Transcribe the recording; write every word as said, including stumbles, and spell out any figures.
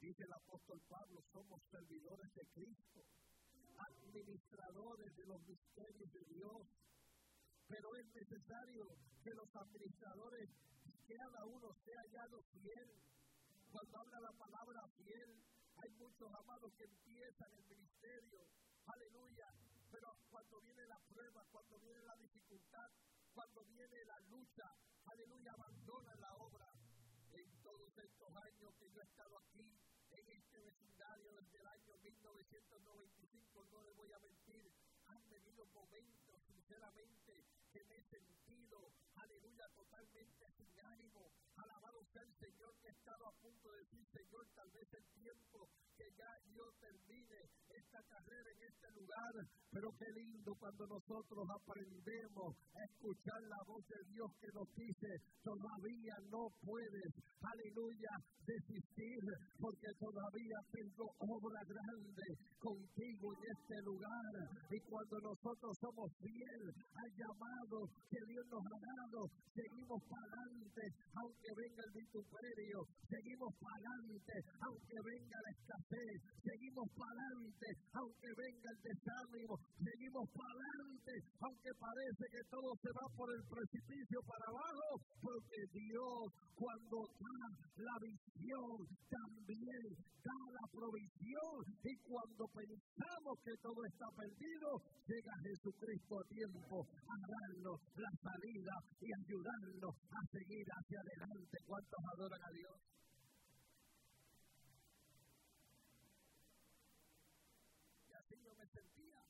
Dice el apóstol Pablo, somos servidores de Cristo, administradores de los misterios de Dios. Pero es necesario que los administradores, cada uno sea hallado fiel. Cuando habla la palabra fiel, hay muchos amados que empiezan el ministerio, aleluya, pero cuando viene la prueba, cuando viene la dificultad, cuando viene la lucha, aleluya, abandonan la obra. En todos estos años que yo he estado aquí, en este vecindario desde el año mil novecientos noventa y cinco, no les voy a mentir, han venido momentos, sinceramente, que me he sentido, aleluya, totalmente sin ánimo. Alabado sea el Señor, que he estado a punto de decir, Señor, tal vez el tiempo que ya yo termine esta carrera en este lugar. Pero qué lindo cuando nosotros aprendemos a escuchar la voz de Dios que nos dice, todavía no puedes, aleluya, desistir, porque todavía tengo obra grande contigo en este lugar. Y cuando nosotros somos fieles al llamado que Dios nos ha dado, seguimos para adelante, aunque venga el vituperio, seguimos para adelante, aunque venga la escasez, seguimos para adelante, aunque venga el desánimo, seguimos para adelante, aunque parece que todo se va por el precipicio para abajo, porque Dios, cuando da la visión, también da la provisión. Y cuando pensamos que todo está perdido, llega Jesucristo a tiempo a darnos la salida y ayudarnos a seguir hacia adelante. ¿Cuántos adoran a Dios? Y así yo me sentía.